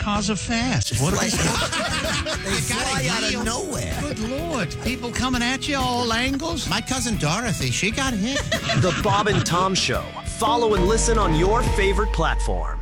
cars are fast. What They fly out of nowhere. Good Lord. People coming at you all angles. My cousin Dorothy, she got hit. The Bob and Tom Show. Follow and listen on your favorite platform.